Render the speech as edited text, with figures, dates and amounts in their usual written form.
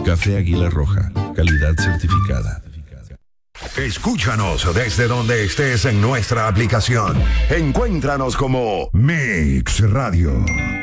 Café Águila Roja, calidad certificada. Escúchanos desde donde estés en nuestra aplicación. Encuéntranos como Mix Radio.